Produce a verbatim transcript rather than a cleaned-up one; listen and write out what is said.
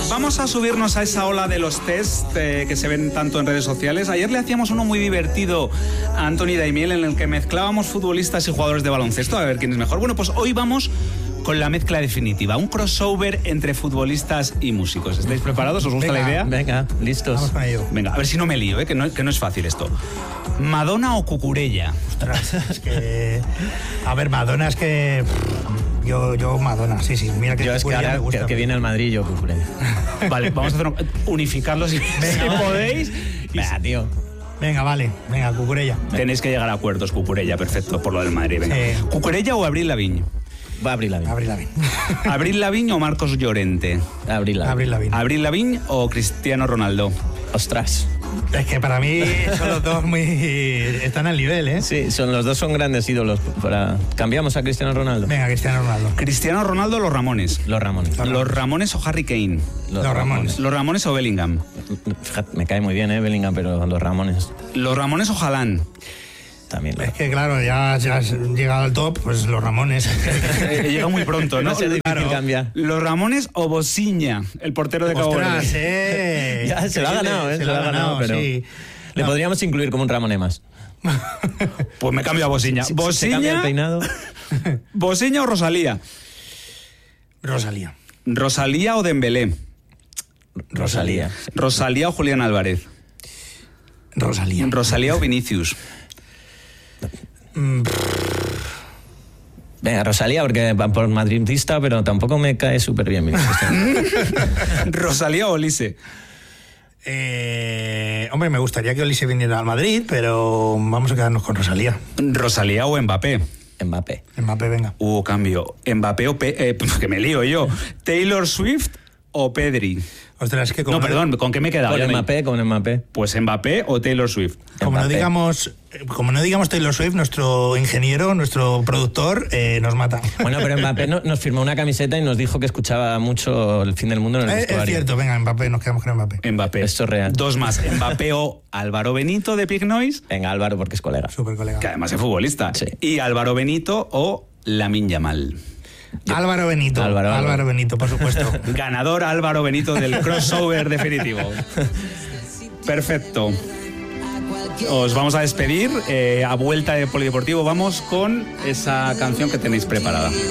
Vamos a subirnos a esa ola de los test eh, que se ven tanto en redes sociales. Ayer le hacíamos uno muy divertido a Antoni Daimiel en el que mezclábamos futbolistas y jugadores de baloncesto a ver quién es mejor. Bueno, pues hoy vamos con la mezcla definitiva, un crossover entre futbolistas y músicos. ¿Estáis preparados? ¿Os gusta venga, la idea? Venga, listos. Vamos con ello. Venga, a ver si no me lío, ¿eh? que, no, que no es fácil esto. ¿Madonna o Cucurella? Ostras, es que... A ver, Madonna es que... Yo, yo Madonna, sí, sí. Mira que Yo es que Cucurella ahora me gusta. que, que viene al Madrid, yo Cucurella. Vale, vamos a hacer un- unificarlos si, Venga, si podéis. Y Venga, tío. Venga, vale. Venga, Cucurella. tenéis que llegar a acuerdos, Cucurella, perfecto, por lo del Madrid. Venga. Sí. ¿Cucurella o Avril Lavigne? Va a abrir la vida. Abril Lavigne. ¿Avril Lavigne o Marcos Llorente? Abril la Abril Lavigne. ¿Avril Lavigne o Cristiano Ronaldo? Ostras. Es que para mí son los dos muy... Están al nivel, ¿eh? Sí, son, los dos son grandes ídolos. Para... Cambiamos a Cristiano Ronaldo. Venga, Cristiano Ronaldo. ¿Cristiano Ronaldo o los Ramones? Los Ramones. ¿Los Ramones o Harry Kane? Los Ramones. ¿Los Ramones o Bellingham? Fíjate, me cae muy bien, ¿eh? Bellingham, pero los Ramones ¿Los Ramones o Haaland? también. Es que claro, ya, ya has llegado al top, pues los Ramones. He llegado muy pronto, ¿no? No sé, difícil Claro. cambiar. ¿Los Ramones o Bosiña, el portero de Cabo Ostras, Verde? eh. Ya, se lo ha ganado, ¿eh? Se lo ha ganado, pero sí. le No. podríamos incluir como un Ramone más. Pues me cambio a Bosiña. Si- si se cambia el ¿Bosiña, peinado. Bosiña o Rosalía? Rosalía. ¿Rosalía o Dembélé? Rosalía. ¿Rosalía o Julián Álvarez? Rosalía. ¿Rosalía o Vinicius? Mm, Venga, Rosalía, porque va por madridista, pero tampoco me cae súper bien. ¿Rosalía o Lise? eh, hombre, me gustaría que Olise viniera al Madrid, pero vamos a quedarnos con Rosalía. ¿Rosalía o Mbappé? Mbappé. Mbappé, venga. Hubo cambio. ¿Mbappé o Pe- eh, pues que me lío yo? ¿Taylor Swift o Pedri? Ostras, es que como No, perdón, ¿con qué me he quedado? Con Ya me- Mbappé, con Mbappé. Pues Mbappé o Taylor Swift. Como no Mbappé. digamos, como no digamos Taylor Swift, nuestro ingeniero, nuestro productor, eh, nos mata. Bueno, pero Mbappé no- nos firmó una camiseta y nos dijo que escuchaba mucho El fin del mundo en el Eh, es vestuario. cierto, venga, Mbappé, nos quedamos con Mbappé. Mbappé. Esto es real. Dos más. Mbappé o Álvaro Benito de Pig Noise, Venga, Álvaro, porque es colega. Súper colega. que además es futbolista. Sí. Y Álvaro Benito o Lamine Yamal. Álvaro Benito. Álvaro, Álvaro, Álvaro. Benito, por supuesto. Ganador Álvaro Benito del crossover definitivo. Perfecto. Os vamos a despedir. Eh, a vuelta de Polideportivo vamos con esa canción que tenéis preparada.